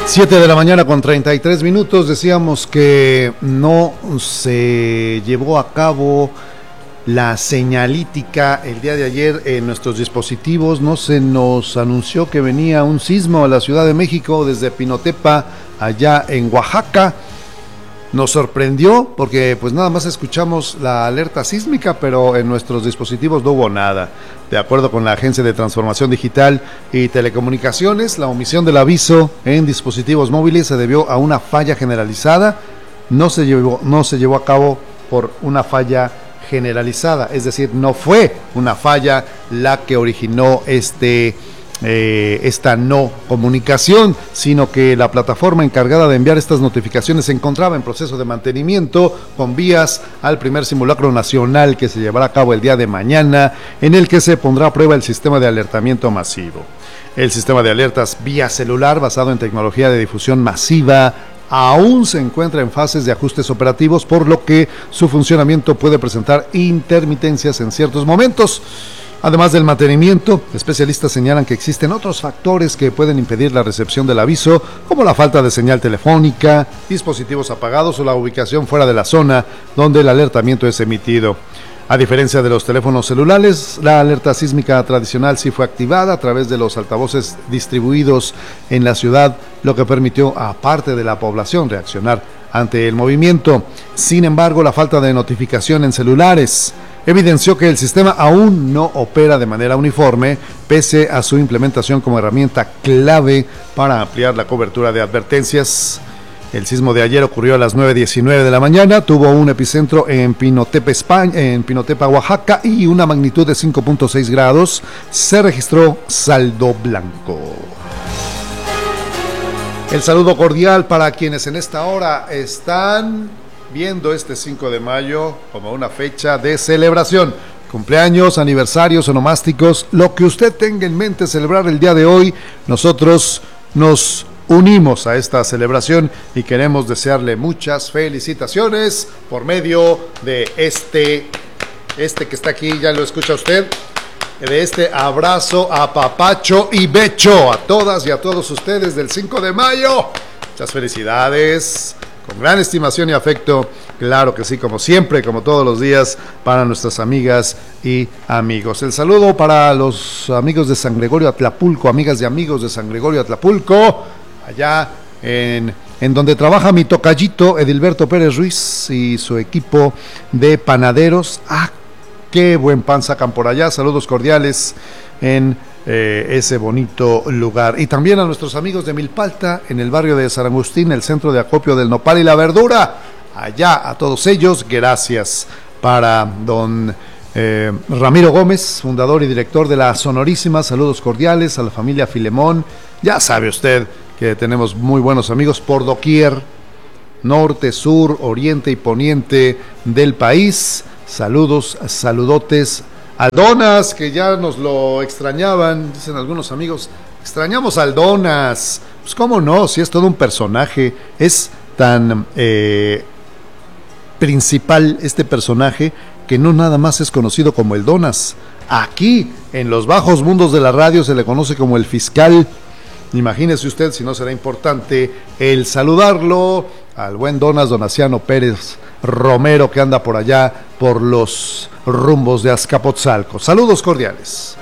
7 de la mañana con 33 minutos. Decíamos que no se llevó a cabo la señalítica el día de ayer en nuestros dispositivos. No se nos anunció que venía un sismo a la Ciudad de México desde Pinotepa, allá en Oaxaca. Nos sorprendió porque pues nada más escuchamos la alerta sísmica, pero en nuestros dispositivos no hubo nada. De acuerdo con la Agencia de Transformación Digital y Telecomunicaciones, la omisión del aviso en dispositivos móviles se debió a una falla generalizada. No se llevó a cabo por una falla generalizada, es decir, no fue una falla la que originó esta no comunicación, sino que la plataforma encargada de enviar estas notificaciones se encontraba en proceso de mantenimiento con vías al primer simulacro nacional que se llevará a cabo el día de mañana, en el que se pondrá a prueba el sistema de alertamiento masivo. El sistema de alertas vía celular, basado en tecnología de difusión masiva, aún se encuentra en fases de ajustes operativos, por lo que su funcionamiento puede presentar intermitencias en ciertos momentos. Además del mantenimiento, especialistas señalan que existen otros factores que pueden impedir la recepción del aviso, como la falta de señal telefónica, dispositivos apagados o la ubicación fuera de la zona donde el alertamiento es emitido. A diferencia de los teléfonos celulares, la alerta sísmica tradicional sí fue activada a través de los altavoces distribuidos en la ciudad, lo que permitió a parte de la población reaccionar ante el movimiento. Sin embargo, la falta de notificación en celulares evidenció que el sistema aún no opera de manera uniforme, pese a su implementación como herramienta clave para ampliar la cobertura de advertencias. El sismo de ayer ocurrió a las 9:19 de la mañana, tuvo un epicentro en Pinotepa, Oaxaca, y una magnitud de 5.6 grados. Se registró saldo blanco. El saludo cordial para quienes en esta hora están viendo este 5 de mayo como una fecha de celebración. Cumpleaños, aniversarios, onomásticos, lo que usted tenga en mente celebrar el día de hoy, nosotros nos unimos a esta celebración y queremos desearle muchas felicitaciones por medio de este que está aquí, ya lo escucha usted, de este abrazo, apapacho y becho a todas y a todos ustedes del 5 de mayo. Muchas felicidades, con gran estimación y afecto, claro que sí, como siempre, como todos los días, para nuestras amigas y amigos. El saludo para los amigos de San Gregorio Atlapulco, amigas y amigos de San Gregorio Atlapulco, allá en donde trabaja mi tocallito Edilberto Pérez Ruiz y su equipo de panaderos. Qué buen pan sacan por allá. Saludos cordiales en ese bonito lugar. Y también a nuestros amigos de Milpalta, en el barrio de San Agustín, el centro de acopio del nopal y la verdura. Allá a todos ellos, gracias. Para don Ramiro Gómez, fundador y director de La Sonorísima, saludos cordiales a la familia Filemón. Ya sabe usted que tenemos muy buenos amigos por doquier, norte, sur, oriente y poniente del país. Saludos, saludotes al Donas, que ya nos lo extrañaban, dicen algunos amigos, extrañamos al Donas. Pues cómo no, si es todo un personaje, es tan principal este personaje que no nada más es conocido como el Donas. Aquí, en los bajos mundos de la radio, se le conoce como el fiscal. Imagínese usted si no será importante el saludarlo al buen Donas Donaciano Pérez Romero, que anda por allá por los rumbos de Azcapotzalco. Saludos cordiales.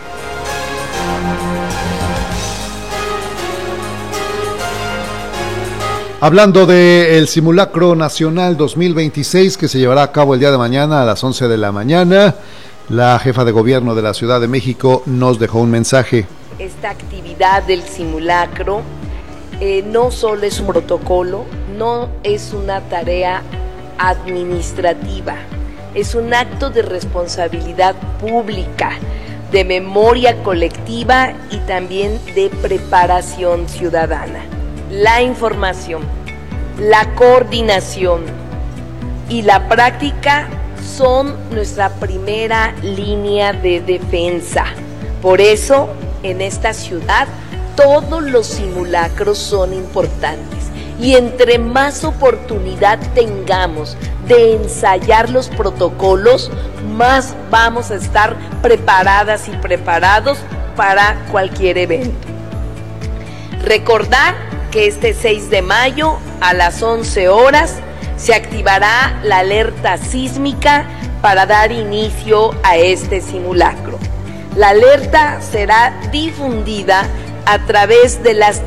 Hablando del simulacro nacional 2026 que se llevará a cabo el día de mañana a las 11 de la mañana, la jefa de gobierno de la Ciudad de México nos dejó un mensaje. Esta actividad del simulacro no solo es un protocolo, no es una tarea administrativa, es un acto de responsabilidad pública, de memoria colectiva y también de preparación ciudadana. La información, la coordinación y la práctica son nuestra primera línea de defensa. Por eso, en esta ciudad, todos los simulacros son importantes. Y entre más oportunidad tengamos de ensayar los protocolos, más vamos a estar preparadas y preparados para cualquier evento. Recordar que este 6 de mayo a las 11 horas se activará la alerta sísmica para dar inicio a este simulacro. La alerta será difundida a través de las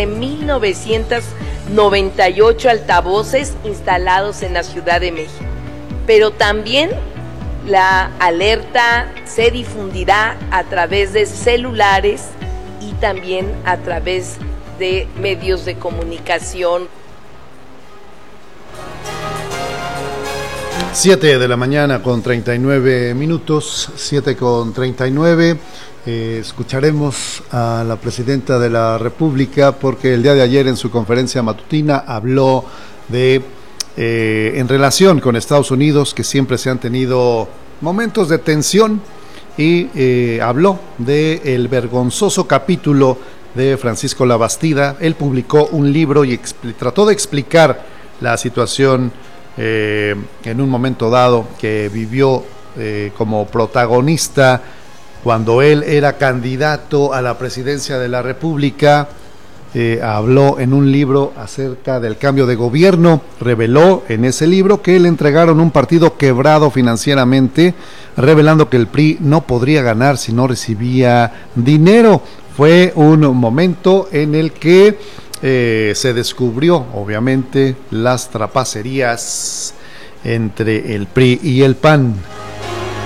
13.998 altavoces instalados en la Ciudad de México. Pero también la alerta se difundirá a través de celulares y también a través de medios de comunicación. 7 de la mañana con 39 minutos, 7:39. Escucharemos a la presidenta de la República porque el día de ayer en su conferencia matutina habló de, en relación con Estados Unidos, que siempre se han tenido momentos de tensión, y habló del vergonzoso capítulo de Francisco Labastida. Él publicó un libro y trató de explicar la situación en un momento dado que vivió como protagonista cuando él era candidato a la presidencia de la República. Habló en un libro acerca del cambio de gobierno. Reveló en ese libro que le entregaron un partido quebrado financieramente, revelando que el PRI no podría ganar si no recibía dinero. Fue un momento en el que se descubrió, obviamente, las trapacerías entre el PRI y el PAN.